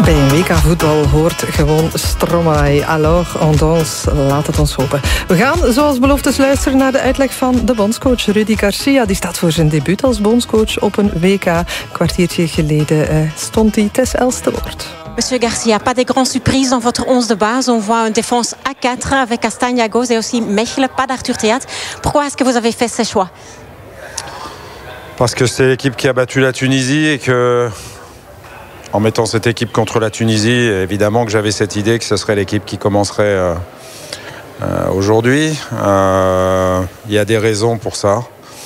Bij een WK voetbal hoort gewoon Stromae. Alors, on danse. Laat het ons hopen. We gaan, zoals beloofd, eens luisteren naar de uitleg van de bondscoach Rudy Garcia. Die staat voor zijn debuut als bondscoach op een WK. Een kwartiertje geleden stond hij Tess Els te woord. Monsieur Garcia, pas de grandes surprises dans votre 11 de base. On voit une défense à 4 avec Castagne à gauche et aussi Mechelen, pas d'Arthur Théâtre. Pourquoi est-ce que vous avez fait ces choix? Parce que c'est l'équipe qui a battu la Tunisie et que, en mettant cette équipe contre la Tunisie, évidemment que j'avais cette idée que ce serait l'équipe qui commencerait aujourd'hui. Il y a des raisons pour ça.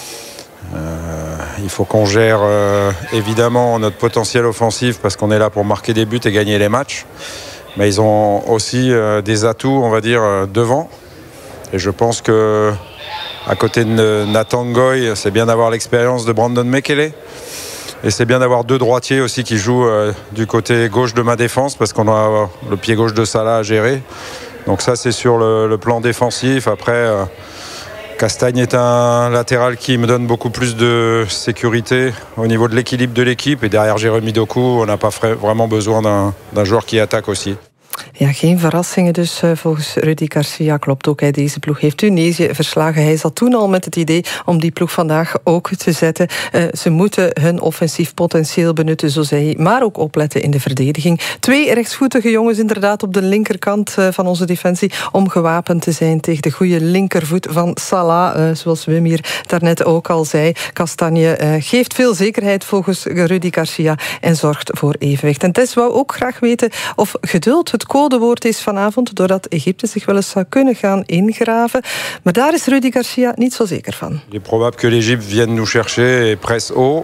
Il faut qu'on gère évidemment notre potentiel offensif parce qu'on est là pour marquer des buts et gagner les matchs. Mais ils ont aussi des atouts, on va dire, devant. Et je pense que à côté de Nathan Ngoy, c'est bien d'avoir l'expérience de Brandon Mekele. Et c'est bien d'avoir deux droitiers aussi qui jouent du côté gauche de ma défense parce qu'on a le pied gauche de Salah à gérer. Donc ça, c'est sur le plan défensif. Après, Castagne est un latéral qui me donne beaucoup plus de sécurité au niveau de l'équilibre de l'équipe. Et derrière Jérémy Doku, on n'a pas vraiment besoin d'un joueur qui attaque aussi. Ja, geen verrassingen dus volgens Rudy Garcia. Klopt ook, deze ploeg heeft Tunesië verslagen. Hij zat toen al met het idee om die ploeg vandaag ook te zetten. Ze moeten hun offensief potentieel benutten, zo zei hij. Maar ook opletten in de verdediging. 2 rechtsvoetige jongens inderdaad op de linkerkant van onze defensie. Om gewapend te zijn tegen de goede linkervoet van Salah. Zoals Wim hier daarnet ook al zei. Castagne geeft veel zekerheid volgens Rudy Garcia. En zorgt voor evenwicht. En Tess wou ook graag weten of geduld het codewoord is vanavond, doordat Egypte zich wel eens zou kunnen gaan ingraven. Maar daar is Rudy Garcia niet zo zeker van. Il est probable que l'Égypte vienne nous chercher et presse haut.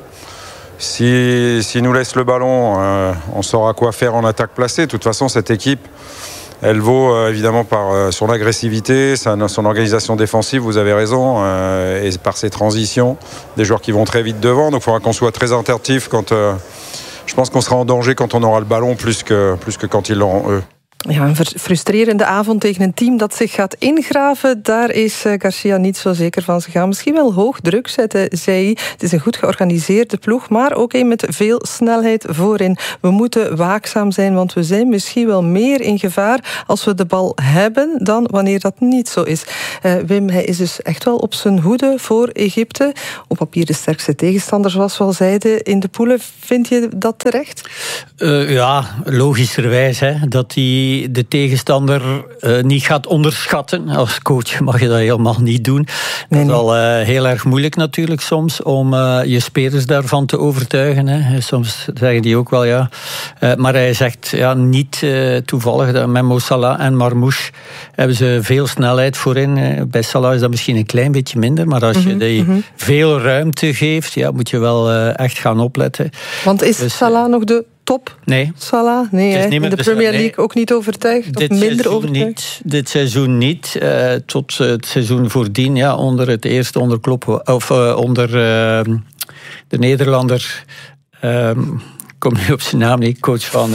Si nous laisse le ballon, on saura quoi faire en attaque placée. De toute façon, cette équipe, elle vaut évidemment par son agressivité, son organisation défensive, vous avez raison, et par ses transitions, des joueurs qui vont très vite devant. Donc il faudra qu'on soit très attentif quand... je pense qu'on sera en danger quand on aura le ballon plus que quand ils l'auront eux. Ja, een frustrerende avond tegen een team dat zich gaat ingraven. Daar is Garcia niet zo zeker van. Ze gaan misschien wel hoog druk zetten, zei hij. Het is een goed georganiseerde ploeg, maar ook een met veel snelheid voorin. We moeten waakzaam zijn, want we zijn misschien wel meer in gevaar als we de bal hebben dan wanneer dat niet zo is. Wim, hij is dus echt wel op zijn hoede voor Egypte. Op papier de sterkste tegenstander, zoals we al zeiden, in de poelen. Vind je dat terecht? Ja, logischerwijs, hè, dat hij de tegenstander niet gaat onderschatten. Als coach mag je dat helemaal niet doen. Nee. Dat is al heel erg moeilijk natuurlijk soms om je spelers daarvan te overtuigen. Hè. Soms zeggen die ook wel ja. Maar hij zegt ja, niet toevallig dat met Mo Salah en Marmouche hebben ze veel snelheid voorin. Bij Salah is dat misschien een klein beetje minder, maar als je die veel ruimte geeft, ja, moet je wel echt gaan opletten. Want is Salah nog de top? Nee. Salah? Nee, in de Premier League ook niet overtuigd? Of minder overtuigd? Dit seizoen niet. Tot het seizoen voordien, ja, onder Klopp, of onder de Nederlander... kom nu op zijn naam niet, coach van...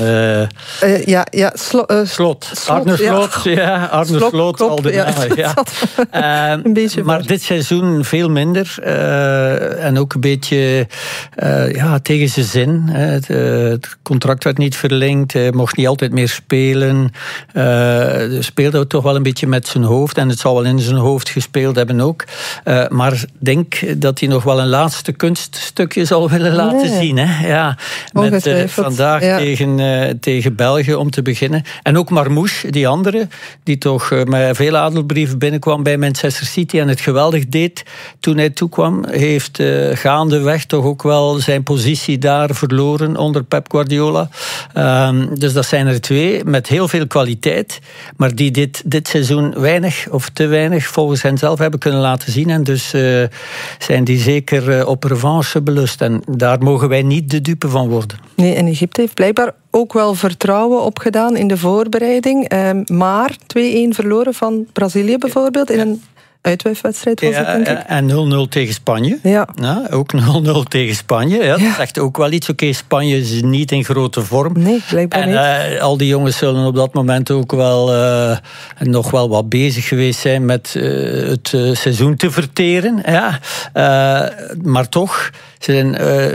Slot. Arne Slot, ja. Arne Slot, al de namen. Ja. Een beetje maar dit seizoen veel minder. En ook een beetje tegen zijn zin. Het contract werd niet verlengd. Hij mocht niet altijd meer spelen. Speelde toch wel een beetje met zijn hoofd. En het zal wel in zijn hoofd gespeeld hebben ook. Maar ik denk dat hij nog wel een laatste kunststukje zal willen laten zien. Hè? Ja, vandaag tegen België om te beginnen. En ook Marmouche, die andere, die toch met veel adelbrieven binnenkwam bij Manchester City en het geweldig deed toen hij toekwam, heeft gaandeweg toch ook wel zijn positie daar verloren onder Pep Guardiola. Dus dat zijn er 2 met heel veel kwaliteit, maar die dit seizoen weinig of te weinig volgens hen zelf hebben kunnen laten zien. En dus zijn die zeker op revanche belust. En daar mogen wij niet de dupe van worden. Nee, en Egypte heeft blijkbaar ook wel vertrouwen opgedaan in de voorbereiding. Maar 2-1 verloren van Brazilië bijvoorbeeld in een uitwedstrijd was het, denk ik. En 0-0 tegen Spanje. Ja. Ja, ook 0-0 tegen Spanje. Ja, dat zegt ook wel iets. Oké, Spanje is niet in grote vorm. Nee, blijkbaar niet. Al die jongens zullen op dat moment ook wel nog wel wat bezig geweest zijn met het seizoen te verteren. Ja. Maar toch, ze zijn...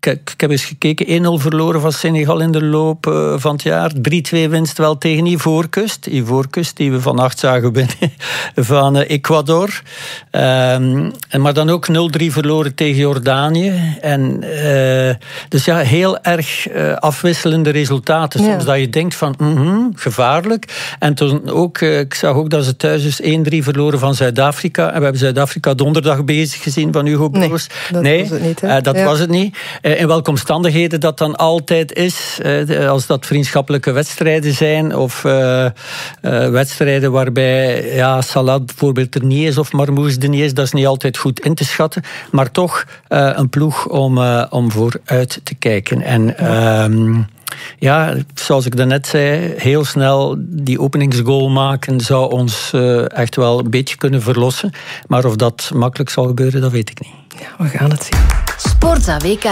ik heb eens gekeken, 1-0 verloren van Senegal in de loop van het jaar. 3-2 winst wel tegen Ivoorkust. Ivoorkust, die we vannacht zagen winnen van Ecuador. Maar dan ook 0-3 verloren tegen Jordanië. En, dus ja, heel erg afwisselende resultaten. Soms dat je denkt van, gevaarlijk. En toen ook, ik zag ook dat ze thuis dus 1-3 verloren van Zuid-Afrika. En we hebben Zuid-Afrika donderdag bezig gezien van Hugo Broos. Nee, was het niet. Dat was het niet. In welke omstandigheden dat dan altijd is. Als dat vriendschappelijke wedstrijden zijn. Of wedstrijden waarbij Salah bijvoorbeeld er niet is. Of Marmouz er niet is. Dat is niet altijd goed in te schatten. Maar toch een ploeg om vooruit te kijken. En zoals ik daarnet zei, heel snel die openingsgoal maken zou ons echt wel een beetje kunnen verlossen. Maar of dat makkelijk zal gebeuren, dat weet ik niet. Ja, we gaan het zien. Sportza WK.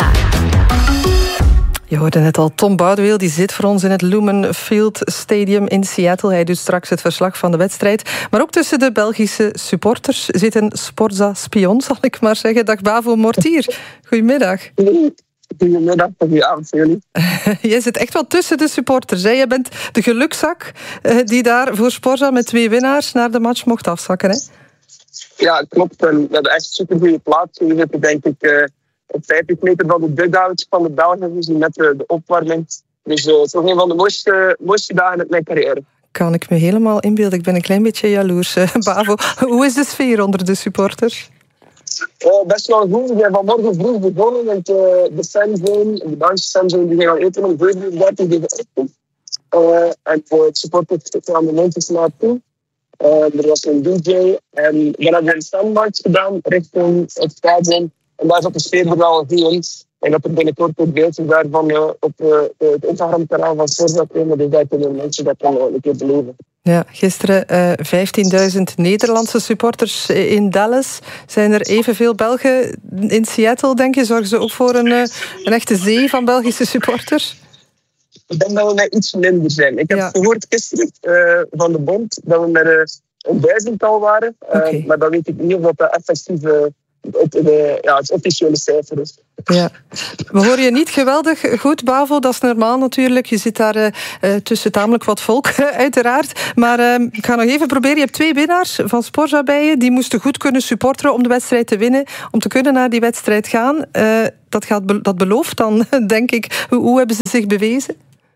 Je hoorde net al Tom Boudeweel, die zit voor ons in het Lumen Field Stadium in Seattle. Hij doet straks het verslag van de wedstrijd. Maar ook tussen de Belgische supporters zit een Sportza-spion, zal ik maar zeggen. Dag Bavo Mortier, goedemiddag. Goedemiddag, goedenavond voor jullie. Jij zit echt wel tussen de supporters. Hè? Jij bent de gelukzak die daar voor Sporza met 2 winnaars naar de match mocht afzakken. Hè? Ja, klopt. En we hebben echt een supergoeie plaats. We zitten denk ik op 50 meter van de dugouts van de Belgen. We zien net de opwarming. Dus het is nog een van de mooiste dagen uit mijn carrière. Kan ik me helemaal inbeelden. Ik ben een klein beetje jaloers, Bavo. Hoe is de sfeer onder de supporters? Best wel goed. We zijn vanmorgen vroeg begonnen met de fanzone, de Belgische fanzone, die gaan eten om 7:30 tegen ochtend. En voor het supporters aan de mondjes naartoe. Er was een DJ en dan hebben we een standmarch gedaan richting het stadion. En daar zat de sfeer er wel goed in. En dat er binnenkort ook beeldjes daarvan op het Instagram-kanaal van Sporza komen. Dus daar kunnen mensen dat dan een keer beleven. Ja, gisteren 15.000 Nederlandse supporters in Dallas. Zijn er evenveel Belgen in Seattle, denk je? Zorgen ze ook voor een echte zee van Belgische supporters? Ik denk dat we met iets minder zijn. Ik heb gehoord gisteren van de bond dat we met een 1000-tal waren. Maar dan weet ik niet of dat effectief het officiële cijfer is. Ja. We horen je niet geweldig goed, Bavo. Dat is normaal natuurlijk. Je zit daar tussen tamelijk wat volk, uiteraard. Maar ik ga nog even proberen. Je hebt 2 winnaars van Sporza bij je. Die moesten goed kunnen supporteren om de wedstrijd te winnen. Om te kunnen naar die wedstrijd gaan. Dat belooft dan, denk ik. Hoe hebben ze zich bewezen?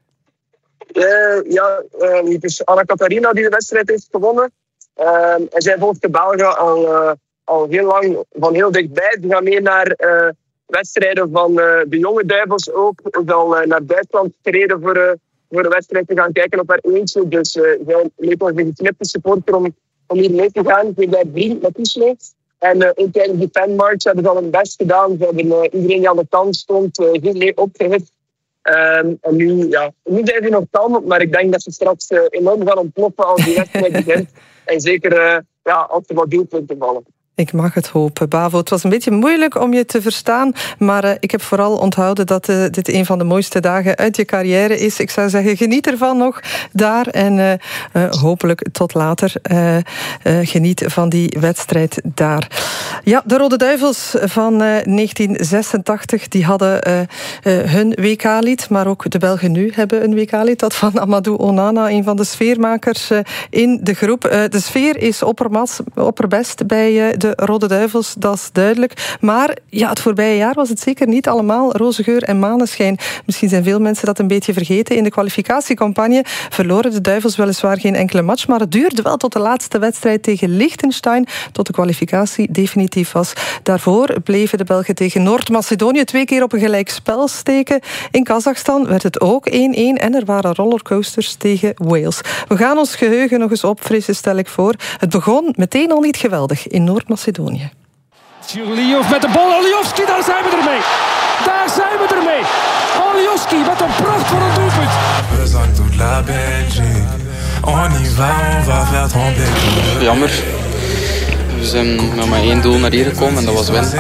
Het is Anna Catharina die de wedstrijd heeft gewonnen. En zij volgt de Belgen al heel lang van heel dichtbij. Die gaan mee naar wedstrijden van de jonge duivels ook. Is al naar Duitsland gereden voor de wedstrijd te gaan kijken op haar eentje. Dus zij leek ons een geknipte supporter om hier mee te gaan. Ze heeft daar vriend Mathies mee. En ook tijdens die fanmarch hebben ze al hun best gedaan. Ze hebben iedereen die aan de kant stond goed mee opgehit. En nu zijn ze nog kalm, maar ik denk dat ze straks enorm gaan ontploffen als die wedstrijd begint. En zeker als er wat doelpunten vallen. Ik mag het hopen, Bavo. Het was een beetje moeilijk om je te verstaan, maar ik heb vooral onthouden dat dit een van de mooiste dagen uit je carrière is. Ik zou zeggen, geniet ervan nog daar en hopelijk tot later. Geniet van die wedstrijd daar. Ja, de Rode Duivels van 1986, die hadden hun WK-lied, maar ook de Belgen nu hebben een WK-lied, dat van Amadou Onana, een van de sfeermakers in de groep. De sfeer is opperbest bij de Rode Duivels, dat is duidelijk. Maar ja, het voorbije jaar was het zeker niet allemaal roze geur en maneschijn. Misschien zijn veel mensen dat een beetje vergeten. In de kwalificatiecampagne verloren de Duivels weliswaar geen enkele match, maar het duurde wel tot de laatste wedstrijd tegen Liechtenstein, tot de kwalificatie definitief was. Daarvoor bleven de Belgen tegen Noord-Macedonië 2 keer op een gelijk spel steken. In Kazachstan werd het ook 1-1 en er waren rollercoasters tegen Wales. We gaan ons geheugen nog eens opfrissen, stel ik voor. Het begon meteen al niet geweldig in Noord-Macedonië. Jurliov met de bal, Alioski, daar zijn we ermee. Daar zijn we ermee. Alioski met een pracht voor een doelpunt. Jammer. We zijn met maar 1 doel naar hier gekomen en dat was winnen.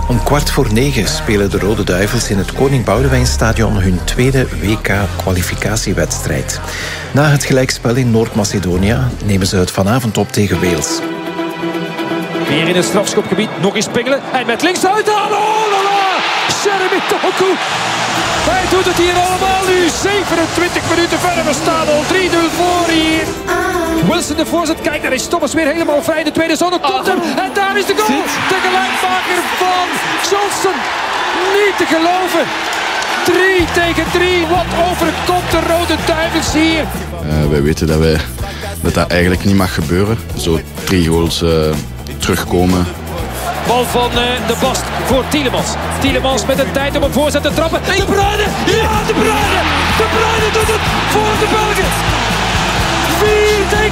Om 8:15 spelen de Rode Duivels in het Koning Boudewijnstadion hun tweede WK-kwalificatiewedstrijd. Na het gelijkspel in Noord-Macedonië nemen ze het vanavond op tegen Wales. Weer in het strafschopgebied, nog eens pingelen en met links uithalen. Oh la la! Jeremy Doku! Hij doet het hier allemaal nu. 27 minuten verder, we staan al 3-0 voor hier. Wilson de voorzet, kijk, daar is Thomas weer helemaal vrij. De tweede zone komt hem en daar is de goal. De gelijkmaker van Johnson. Niet te geloven. 3-3. Wat overkomt de Rode Duivels hier? Wij weten dat eigenlijk niet mag gebeuren. Zo 3 goals terugkomen. Bal van de Bast voor Tielemans. Tielemans met een tijd om een voorzet te trappen. De Bruyne! Ja, De Bruyne! De Bruyne doet het voor de Belgen.